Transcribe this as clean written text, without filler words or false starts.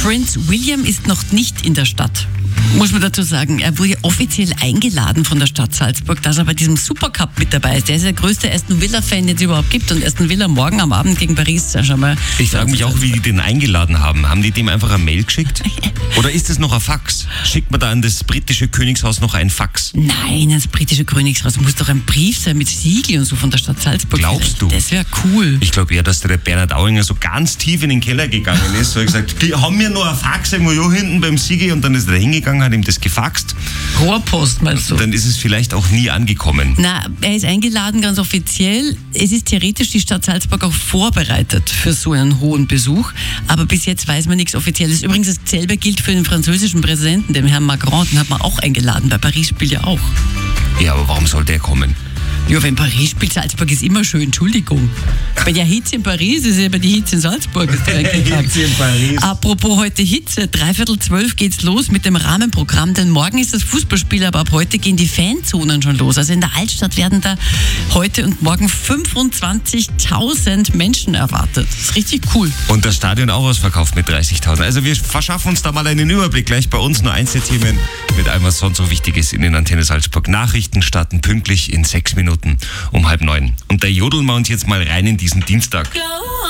Prinz William ist noch nicht in der Stadt. Muss man dazu sagen, er wurde offiziell eingeladen von der Stadt Salzburg, dass er bei diesem Supercup mit dabei ist. Der ist der größte Aston Villa-Fan, den es überhaupt gibt. Und Aston Villa morgen am Abend gegen Paris. Schon mal. Ich frage mich auch, wie die den eingeladen haben. Haben die dem einfach eine Mail geschickt? Oder ist es noch ein Fax? Schickt man da an das britische Königshaus noch ein Fax? Nein, das britische Königshaus muss doch ein Brief sein mit Siegel und so von der Stadt Salzburg. Glaubst du? Das wäre cool. Ich glaube eher, dass der Bernhard Auinger so ganz tief in den Keller gegangen ist. So hat gesagt, die haben mir noch ein Fax irgendwo hinten beim Siegel, und dann ist er da hingegangen, hat ihm das gefaxt. Rohrpost meinst du? Dann ist es vielleicht auch nie angekommen. Na, er ist eingeladen, ganz offiziell. Es ist theoretisch die Stadt Salzburg auch vorbereitet für so einen hohen Besuch. Aber bis jetzt weiß man nichts Offizielles. Übrigens, dasselbe gilt für den französischen Präsidenten, dem Herrn Macron. Den hat man auch eingeladen. Bei Paris spielt ja auch. Ja, aber warum soll der kommen? Ja, wenn Paris spielt, Salzburg ist immer schön, Entschuldigung. Bei der Hitze in Paris ist ja bei der Hitze in Salzburg. Hitze in Paris. Apropos heute Hitze, 11:45 geht's los mit dem Rahmenprogramm, denn morgen ist das Fußballspiel, aber ab heute gehen die Fanzonen schon los. Also in der Altstadt werden da heute und morgen 25.000 Menschen erwartet. Das ist richtig cool. Und das Stadion auch ausverkauft mit 30.000. Also wir verschaffen uns da mal einen Überblick. Gleich bei uns nur eins der Themen mit allem, was sonst so wichtig ist in den Antenne Salzburg. Nachrichten starten pünktlich in 6 Minuten um 8:30. Und da jodeln wir uns jetzt mal rein in diesen Dienstag.